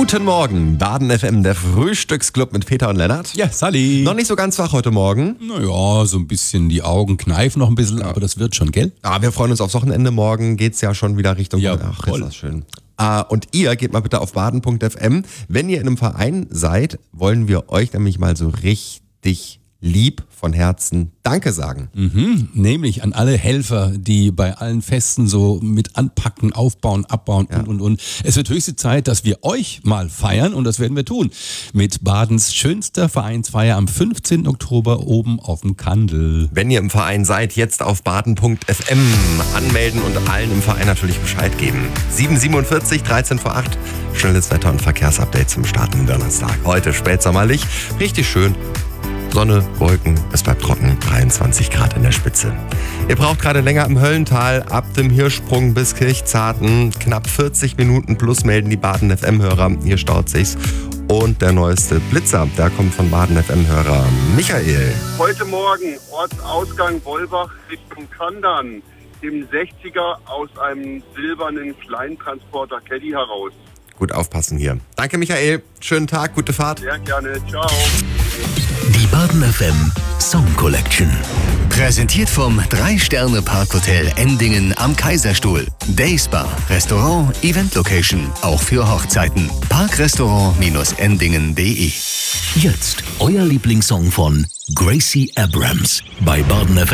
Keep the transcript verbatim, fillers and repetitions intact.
Guten Morgen, Baden F M, der Frühstücksclub mit Peter und Lennart. Ja, Sally. Noch nicht so ganz wach heute Morgen. Naja, so ein bisschen die Augen kneifen noch ein bisschen, aber das wird schon, gell? Ah, wir freuen uns aufs Wochenende. Morgen geht's ja schon wieder Richtung... Ja, Ach, voll. ist das schön. Ah, und ihr geht mal bitte auf baden punkt f m. Wenn ihr in einem Verein seid, wollen wir euch nämlich mal so richtig lieb von Herzen Danke sagen. Mhm, nämlich an alle Helfer, die bei allen Festen so mit anpacken, aufbauen, abbauen und, und, und. Es wird höchste Zeit, dass wir euch mal feiern und das werden wir tun. Mit Badens schönster Vereinsfeier am fünfzehnten Oktober oben auf dem Kandel. Wenn ihr im Verein seid, jetzt auf baden punkt f m anmelden und allen im Verein natürlich Bescheid geben. sieben siebenundvierzig, dreizehn vor acht, schnelles Wetter- und Verkehrsupdate zum Start am Donnerstag. Heute spätsommerlich, richtig schön. Sonne, Wolken, es bleibt trocken, dreiundzwanzig Grad in der Spitze. Ihr braucht gerade länger im Höllental, ab dem Hirschsprung bis Kirchzarten. Knapp vierzig Minuten plus melden die Baden F M-Hörer. Hier staut sich's. Und der neueste Blitzer, der kommt von Baden F M-Hörer Michael. Heute Morgen Ortsausgang Wolbach Richtung Kandern. Im sechziger aus einem silbernen Kleintransporter Caddy heraus. Gut aufpassen hier. Danke Michael, schönen Tag, gute Fahrt. Sehr gerne, ciao. Die Baden F M Song Collection. Präsentiert vom drei Sterne Parkhotel Endingen am Kaiserstuhl. Dayspa, Restaurant, Event Location, auch für Hochzeiten. Parkrestaurant Endingen punkt de. Jetzt euer Lieblingssong von Gracie Abrams bei Baden F M.